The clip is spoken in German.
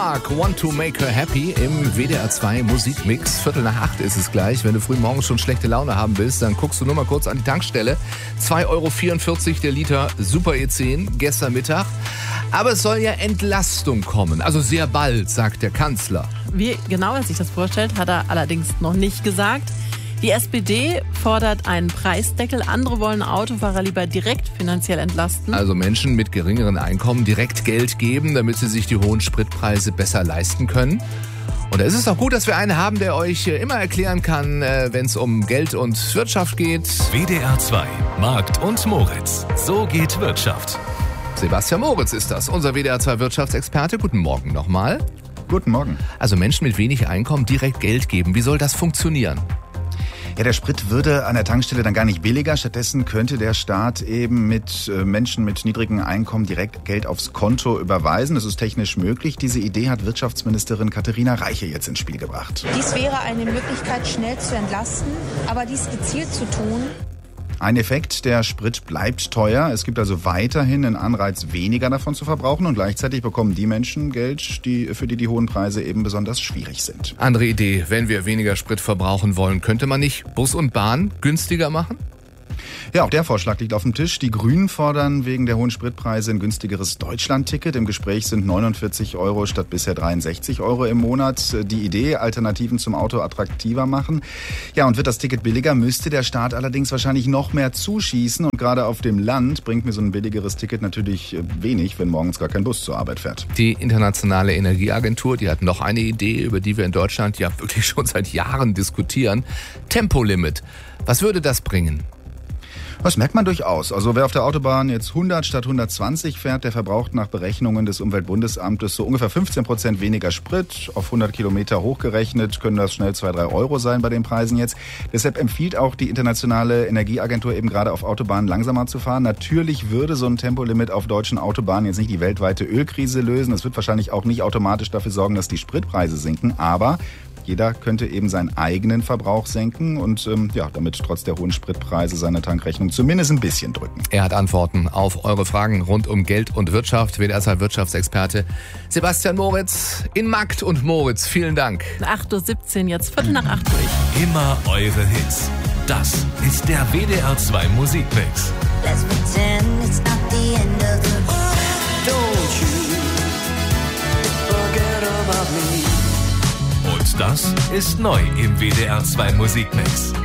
Want to make her happy im WDR 2 Musikmix. 7:45 ist es gleich. Wenn du früh morgens schon schlechte Laune haben willst, dann guckst du nur mal kurz an die Tankstelle. 2,44 € der Liter Super E10 gestern Mittag. Aber es soll ja Entlastung kommen. Also sehr bald, sagt der Kanzler. Wie genau er sich das vorstellt, hat er allerdings noch nicht gesagt. Die SPD fordert einen Preisdeckel. Andere wollen Autofahrer lieber direkt finanziell entlasten. Also Menschen mit geringeren Einkommen direkt Geld geben, damit sie sich die hohen Spritpreise besser leisten können. Und es ist auch gut, dass wir einen haben, der euch immer erklären kann, wenn es um Geld und Wirtschaft geht. WDR 2, Markt und Moritz. So geht Wirtschaft. Sebastian Moritz ist das, unser WDR 2 Wirtschaftsexperte. Guten Morgen nochmal. Guten Morgen. Also Menschen mit wenig Einkommen direkt Geld geben. Wie soll das funktionieren? Ja, der Sprit würde an der Tankstelle dann gar nicht billiger. Stattdessen könnte der Staat eben mit Menschen mit niedrigem Einkommen direkt Geld aufs Konto überweisen. Das ist technisch möglich. Diese Idee hat Wirtschaftsministerin Katharina Reiche jetzt ins Spiel gebracht. Dies wäre eine Möglichkeit, schnell zu entlasten, aber dies gezielt zu tun. Ein Effekt, der Sprit bleibt teuer. Es gibt also weiterhin einen Anreiz, weniger davon zu verbrauchen. Und gleichzeitig bekommen die Menschen Geld, für die die hohen Preise eben besonders schwierig sind. Andere Idee, wenn wir weniger Sprit verbrauchen wollen, könnte man nicht Bus und Bahn günstiger machen? Ja, auch der Vorschlag liegt auf dem Tisch. Die Grünen fordern wegen der hohen Spritpreise ein günstigeres Deutschland-Ticket. Im Gespräch sind 49 € statt bisher 63 € im Monat. Die Idee, Alternativen zum Auto attraktiver machen. Ja, und wird das Ticket billiger, müsste der Staat allerdings wahrscheinlich noch mehr zuschießen. Und gerade auf dem Land bringt mir so ein billigeres Ticket natürlich wenig, wenn morgens gar kein Bus zur Arbeit fährt. Die Internationale Energieagentur, die hat noch eine Idee, über die wir in Deutschland ja wirklich schon seit Jahren diskutieren. Tempolimit. Was würde das bringen? Das merkt man durchaus. Also wer auf der Autobahn jetzt 100 statt 120 fährt, der verbraucht nach Berechnungen des Umweltbundesamtes so ungefähr 15% weniger Sprit. Auf 100 Kilometer hochgerechnet können das schnell 2-3 € sein bei den Preisen jetzt. Deshalb empfiehlt auch die Internationale Energieagentur eben gerade auf Autobahnen langsamer zu fahren. Natürlich würde so ein Tempolimit auf deutschen Autobahnen jetzt nicht die weltweite Ölkrise lösen. Es wird wahrscheinlich auch nicht automatisch dafür sorgen, dass die Spritpreise sinken. Aber jeder könnte eben seinen eigenen Verbrauch senken und damit trotz der hohen Spritpreise seine Tankrechnung zumindest ein bisschen drücken. Er hat Antworten auf eure Fragen rund um Geld und Wirtschaft. WDR 2 Wirtschaftsexperte Sebastian Moritz in Markt und Moritz. Vielen Dank. 8:17 Uhr, jetzt 7:45 durch. Immer eure Hits. Das ist der WDR 2 Musikmix. Let's pretend it's not the end of the world. Don't you forget about me. Und das ist neu im WDR 2 Musikmix.